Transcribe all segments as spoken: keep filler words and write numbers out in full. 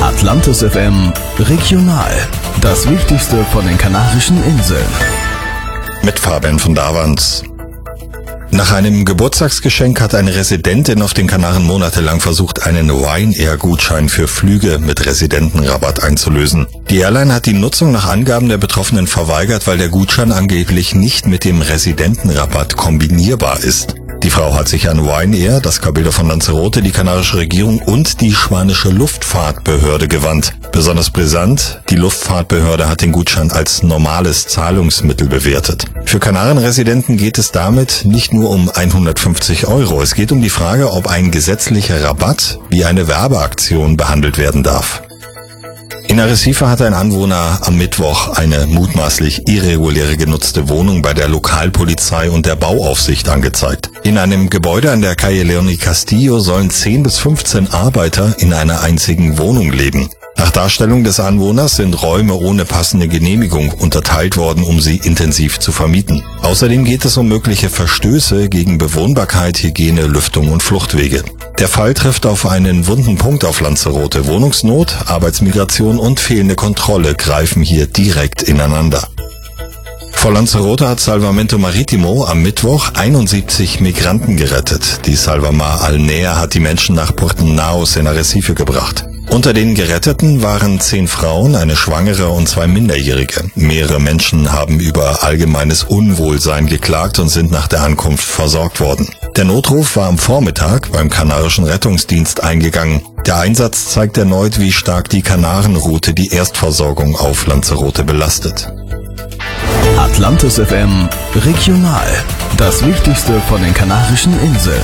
Atlantis F M Regional. Das Wichtigste von den Kanarischen Inseln. Mit Fabian von Davans. Nach einem Geburtstagsgeschenk hat eine Residentin auf den Kanaren monatelang versucht, einen Ryanair-Gutschein für Flüge mit Residentenrabatt einzulösen. Die Airline hat die Nutzung nach Angaben der Betroffenen verweigert, weil der Gutschein angeblich nicht mit dem Residentenrabatt kombinierbar ist. Die Frau hat sich an Ryanair, das Cabildo von Lanzarote, die kanarische Regierung und die spanische Luftfahrtbehörde gewandt. Besonders brisant, die Luftfahrtbehörde hat den Gutschein als normales Zahlungsmittel bewertet. Für Kanarenresidenten geht es damit nicht nur um hundertfünfzig Euro. Es geht um die Frage, ob ein gesetzlicher Rabatt wie eine Werbeaktion behandelt werden darf. In Arrecife hat ein Anwohner am Mittwoch eine mutmaßlich irreguläre genutzte Wohnung bei der Lokalpolizei und der Bauaufsicht angezeigt. In einem Gebäude an der Calle León y Castillo sollen zehn bis fünfzehn Arbeiter in einer einzigen Wohnung leben. Nach Darstellung des Anwohners sind Räume ohne passende Genehmigung unterteilt worden, um sie intensiv zu vermieten. Außerdem geht es um mögliche Verstöße gegen Bewohnbarkeit, Hygiene, Lüftung und Fluchtwege. Der Fall trifft auf einen wunden Punkt auf Lanzarote. Wohnungsnot, Arbeitsmigration und fehlende Kontrolle greifen hier direkt ineinander. Vor Lanzarote hat Salvamento Marítimo am Mittwoch einundsiebzig Migranten gerettet. Die Salvamar Alnea hat die Menschen nach Puerto Naos in Arrecife gebracht. Unter den Geretteten waren zehn Frauen, eine Schwangere und zwei Minderjährige. Mehrere Menschen haben über allgemeines Unwohlsein geklagt und sind nach der Ankunft versorgt worden. Der Notruf war am Vormittag beim kanarischen Rettungsdienst eingegangen. Der Einsatz zeigt erneut, wie stark die Kanarenroute die Erstversorgung auf Lanzarote belastet. Atlantis F M Regional. Das Wichtigste von den Kanarischen Inseln.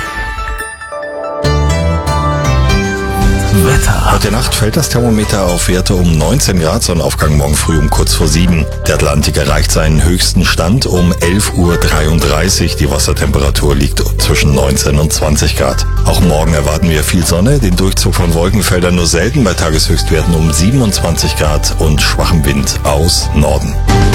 Wetter. Heute Nacht fällt das Thermometer auf Werte um neunzehn Grad, Sonnenaufgang morgen früh um kurz vor sieben. Der Atlantik erreicht seinen höchsten Stand um elf Uhr dreiunddreißig. Die Wassertemperatur liegt zwischen neunzehn und zwanzig Grad. Auch morgen erwarten wir viel Sonne, den Durchzug von Wolkenfeldern nur selten bei Tageshöchstwerten um siebenundzwanzig Grad und schwachem Wind aus Norden.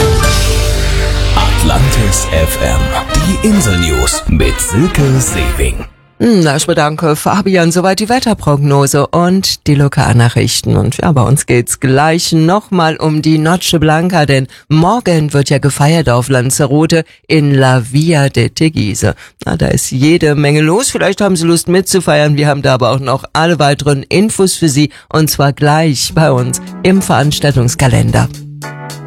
Atlantis F M. Die Insel-News mit Silke Sewing. Na, ich bedanke Fabian, soweit die Wetterprognose und die Lokalnachrichten. Und ja, bei uns geht's gleich nochmal um die Noche Blanca, denn morgen wird ja gefeiert auf Lanzarote in La Villa de Teguise. Na, da ist jede Menge los. Vielleicht haben Sie Lust mitzufeiern. Wir haben da aber auch noch alle weiteren Infos für Sie und zwar gleich bei uns im Veranstaltungskalender.